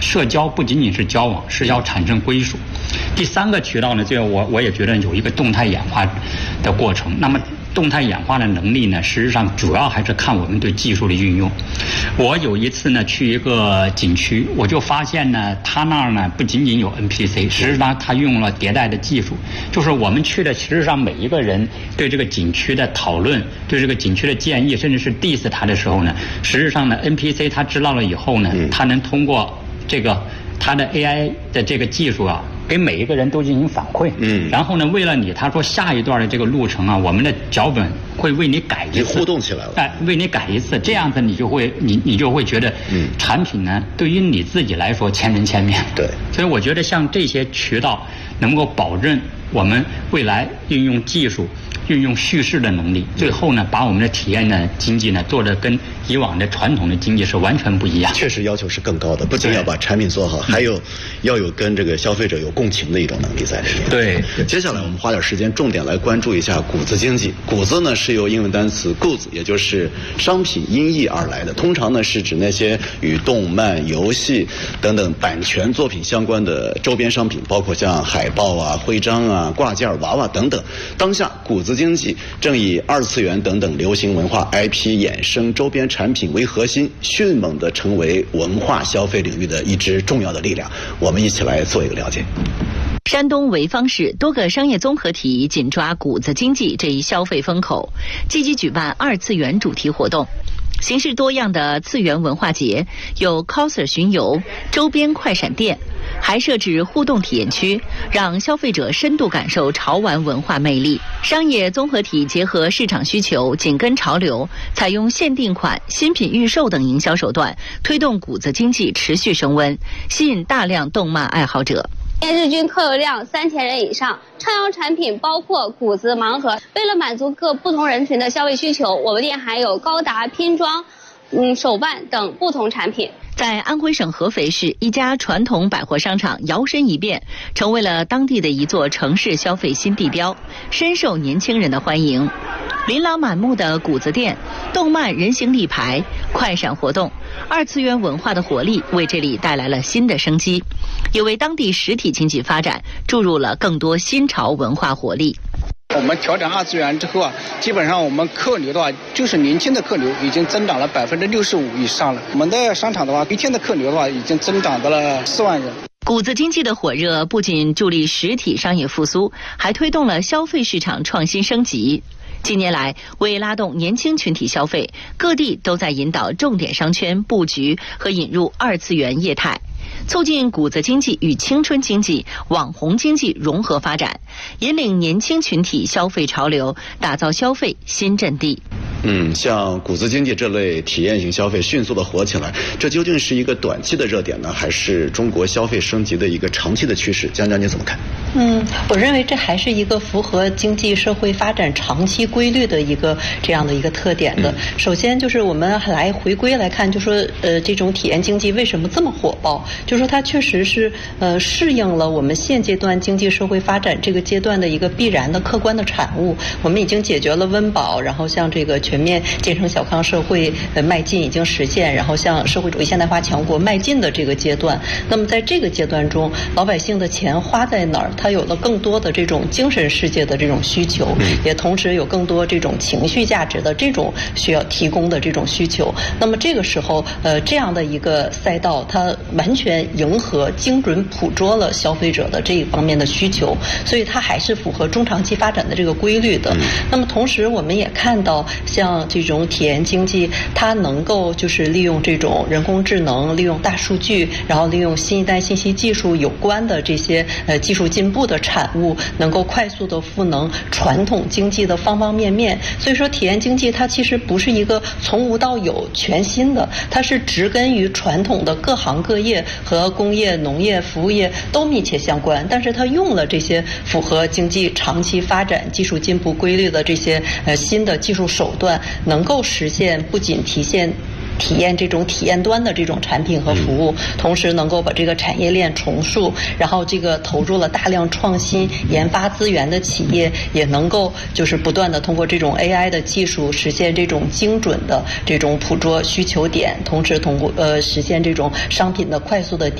社交不仅仅是交往，是要产生归属。第三个渠道呢，就我也觉得有一个动态演化的过程。那么动态演化的能力呢，实际上主要还是看我们对技术的运用。我有一次呢去一个景区，我就发现呢，他那儿呢不仅仅有 NPC， 实际上他用了迭代的技术，就是我们去的，实际上每一个人对这个景区的讨论，对这个景区的建议，甚至是 diss 他的时候呢，实际上呢 NPC 他知道了以后呢，他能通过这个他的 AI 的这个技术啊，给每一个人都进行反馈。然后呢，为了你，他说下一段的这个路程啊，我们的脚本会为你改一次， 互动起来了。 为你改一次，这样子你就会觉得，产品呢，对于你自己来说千人千面。 对。 所以我觉得像这些渠道能够保证我们未来运用技术、运用叙事的能力，最后呢，把我们的体验呢经济呢做得跟以往的传统的经济是完全不一样。 确实要求是更高的，不仅要把产品做好，还要有跟这个消费者有共情的一种能力在里面。 对。 接下来我们花点时间重点来关注一下谷子经济。谷子呢是由英文单词 goods， 也就是商品音译而来的，通常呢是指那些与动漫、游戏等等版权作品相关的周边商品，包括像海报啊、徽章啊、挂件、娃娃等等。当下谷子经济正以二次元等等流行文化 IP 衍生周边产品为核心，迅猛地成为文化消费领域的一支重要的力量。我们一起来做一个了解。 山东潍坊市多个商业综合体紧抓谷子经济这一消费风口，积极举办二次元主题活动。形式多样的次元文化节，有 coser 巡游、周边快闪店，还设置互动体验区，让消费者深度感受潮玩文化魅力。商业综合体结合市场需求，紧跟潮流，采用限定款、新品预售等营销手段，推动谷子经济持续升温，吸引大量动漫爱好者。 日均客流量3000人以上，畅销产品包括谷子盲盒。为了满足各不同人群的消费需求，我们店还有高达拼装、手办等不同产品。 在安徽省合肥市，一家传统百货商场摇身一变，成为了当地的一座城市消费新地标，深受年轻人的欢迎。琳琅满目的谷子店、动漫人形立牌、快闪活动，二次元文化的活力为这里带来了新的生机，也为当地实体经济发展注入了更多新潮文化活力。 我们调整二次元之后啊，基本上我们客流的话，就是年轻的客流已经增长了65%以上了。我们的商场的话，一天的客流的话，已经增长到了4万人。 谷子经济的火热不仅助力实体商业复苏，还推动了消费市场创新升级。近年来，为拉动年轻群体消费，各地都在引导重点商圈布局和引入二次元业态，促进谷子经济与青春经济、网红经济融合发展，引领年轻群体消费潮流，打造消费新阵地。 像谷子经济这类体验型消费迅速的火起来，这究竟是一个短期的热点呢，还是中国消费升级的一个长期的趋势？江江你怎么看？ 我认为这还是一个符合经济社会发展长期规律的一个这样的一个特点的。首先就是我们来回归来看，就说这种体验经济为什么这么火爆？就说它确实是适应了我们现阶段经济社会发展这个阶段的一个必然的客观的产物。我们已经解决了温饱，然后向这个全面建成小康社会迈进已经实现，然后向社会主义现代化强国迈进的这个阶段。那么在这个阶段中，老百姓的钱花在哪儿？他有了更多的这种精神世界的这种需求，也同时有更多这种情绪价值的这种需要提供的这种需求。那么这个时候，这样的一个赛道，它完全迎合、精准捕捉了消费者的这一方面的需求，所以它还是符合中长期发展的这个规律的。那么同时，我们也看到，像这种体验经济，它能够就是利用这种人工智能、利用大数据，然后利用新一代信息技术有关的这些技术进步的产物，能够快速的赋能传统经济的方方面面。所以说，体验经济它其实不是一个从无到有全新的，它是植根于传统的各行各业和工业、农业、服务业都密切相关，但是它用了这些符合经济长期发展、技术进步规律的这些新的技术手段，能够实现不仅体验这种体验端的这种产品和服务，同时能够把这个产业链重塑，然后这个投入了大量创新研发资源的企业也能够就是不断的通过这种 AI 的技术实现这种精准的这种捕捉需求点，同时通过实现这种商品的快速的